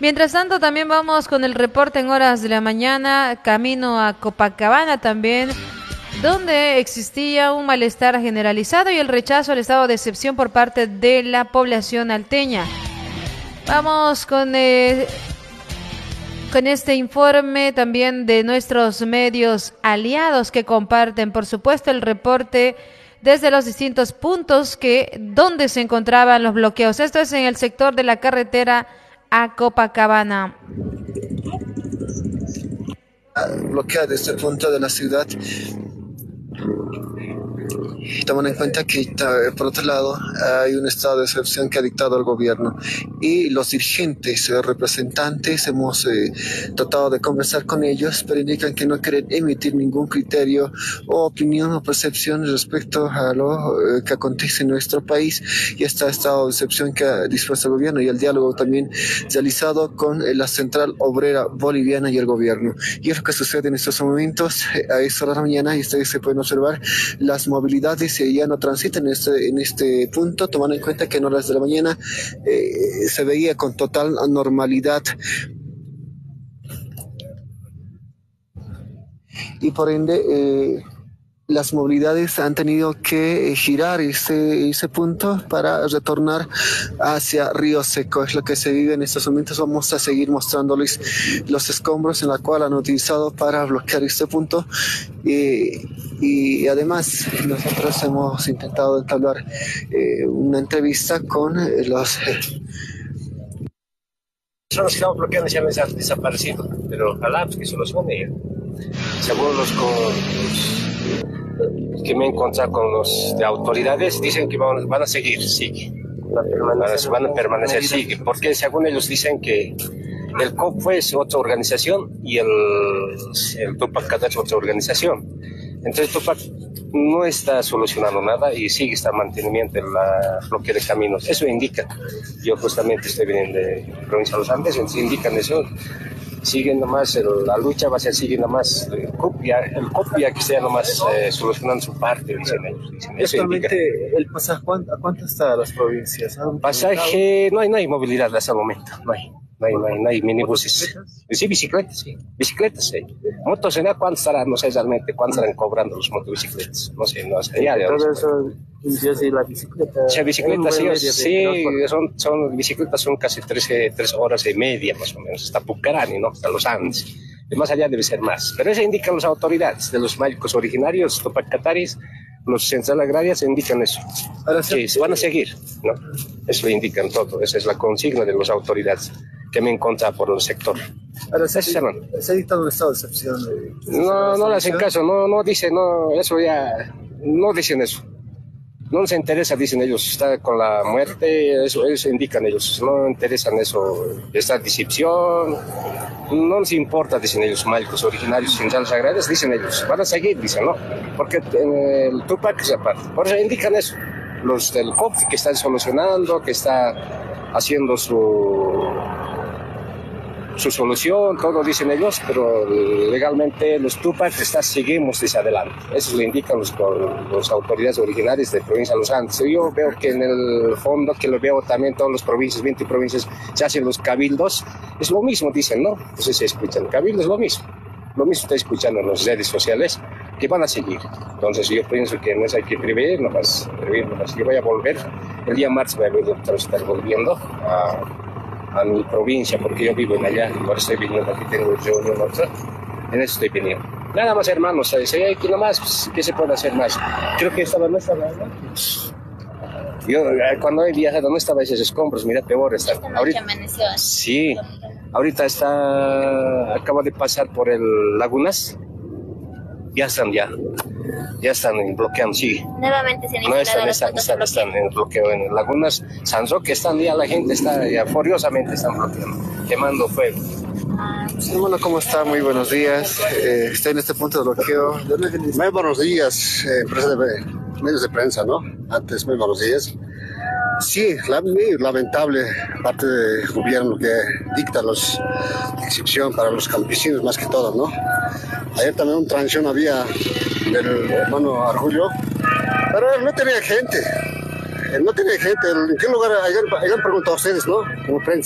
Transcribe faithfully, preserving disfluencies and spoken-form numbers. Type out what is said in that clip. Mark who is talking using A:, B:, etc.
A: Mientras tanto, también vamos con el reporte en horas de la mañana, camino a Copacabana también, donde existía un malestar generalizado y el rechazo al estado de excepción por parte de la población alteña. Vamos con, eh, con este informe también de nuestros medios aliados que comparten, por supuesto, el reporte desde los distintos puntos que donde se encontraban los bloqueos. Esto es en el sector de la carretera a Copacabana.
B: Bloqueado este punto de la ciudad. Toman en cuenta que, por otro lado, hay un estado de excepción que ha dictado el gobierno y los dirigentes, eh, representantes, hemos eh, tratado de conversar con ellos, pero indican que no quieren emitir ningún criterio o opinión o percepción respecto a lo eh, que acontece en nuestro país y este estado de excepción que ha dispuesto el gobierno y el diálogo también realizado con eh, la Central Obrera Boliviana y el gobierno. Y es lo que sucede en estos momentos, eh, a esta hora de la mañana, y ustedes se pueden observar las movilidades ya no transitan en este, en este punto, tomando en cuenta que en horas de la mañana eh, se veía con total normalidad y por ende eh, las movilidades han tenido que girar ese, ese punto para retornar hacia Río Seco. Es lo que se vive en estos momentos. Vamos a seguir mostrándoles los escombros en la cual han utilizado para bloquear este punto. Y, y además nosotros hemos intentado entablar eh, una entrevista con eh, los... Eh,
C: Son los que estamos bloqueando, ya han desaparecido, pero ojalá pues, que solucione. Según los, los que me he encontrado con los de autoridades, dicen que van, van a seguir, sigue. Van a, van a permanecer, sigue, porque según ellos dicen que el C O P es otra organización y el, el Tupac es otra organización. Entonces Tupac no está solucionando nada y sigue este mantenimiento del bloqueo de caminos. Eso indica. Yo justamente estoy viniendo de provincia de los Andes, entonces indican eso. Siguen nomás, el, la lucha va a ser, sigue nomás, el C O P ya, el C O P ya que esté nomás eh, solucionando su parte, dicen ellos. Dicen,
B: actualmente, el pasaje, ¿a cuánto está las provincias?
C: Pasaje, no hay, no hay movilidad hasta el momento, no hay. No hay, no hay, no hay minibuses. ¿Bicicletas? Sí, bicicletas, sí. Bicicletas, sí. Motos, ¿no? ¿Cuánto estarán? No sé realmente cuánto estarán cobrando los motobicicletas. No sé, no sé. Ya,
D: todo eso, yo sí, la bicicleta.
C: Sí, bicicletas, sí, sí son, son, bicicletas son casi tres, tres horas y media más o menos, hasta Pucarani, ¿no? Hasta los Andes. De más allá debe ser más. Pero eso indican las autoridades de los maycos originarios, tupacataris, los centrales agrarias indican eso. Ahora sí, se van a seguir, ¿no? Eso lo indican todo. Esa es la consigna de las autoridades que me encuentra por el sector.
B: Ahora, ¿se, se, ¿se ha dictado un estado de excepción? De,
C: no, no le hacen caso, no, no dicen, no, eso ya, no dicen eso. No les interesa, dicen ellos, está con la muerte, eso, ellos indican ellos, no interesan eso, esta disipción, no les importa, dicen ellos, mágicos originarios, centrales agrarias, dicen ellos, van a seguir, dicen, ¿no? Porque en el Tupac es aparte, por eso indican eso, los del C O P que están solucionando, que está haciendo su... su solución, todo dicen ellos, pero legalmente los Tupac está, seguimos desde adelante. Eso lo indican los, los autoridades originarias de provincia de los Andes. Yo veo que en el fondo, que lo veo también todas las provincias, veinte provincias, se hacen los cabildos, es lo mismo, dicen, ¿no? Entonces se escuchan, cabildo es lo mismo. Lo mismo está escuchando en las redes sociales, que van a seguir. Entonces yo pienso que no es hay que prever, nomás, prever, nomás. Yo voy a volver, el día martes voy a estar volviendo a... a mi provincia, porque yo vivo en allá, ahora estoy viniendo, aquí tengo reunión otra, en eso estoy viniendo. Nada más, hermanos, ¿sabes? Aquí nomás, pues, ¿qué se puede hacer más? Creo que estaba, no estaba, ¿no? Yo, cuando he viajado, no estaba esos escombros, mira, peor está. Ahorita, sí, ahorita está, acaba de pasar por el Lagunas, ya están, ya. Ya están bloqueando, sí.
E: Nuevamente se han
C: no están, están, están, están en bloqueo en Lagunas, San Roque están ya, la gente está ya furiosamente están bloqueando, quemando fuego.
B: Sí, bueno, ¿cómo está? Muy buenos días. Eh, estoy en este punto de bloqueo.
F: Muy buenos días, eh, de, medios de prensa, ¿no? Antes, muy buenos días. Sí, la, muy lamentable parte del gobierno que dicta los excepción para los campesinos más que todo, ¿no? Ayer también una transición había del hermano Arjullo, pero él no tenía gente, él no tenía gente. ¿En qué lugar? Hayan, hayan preguntado a ustedes, ¿no? Como prensa.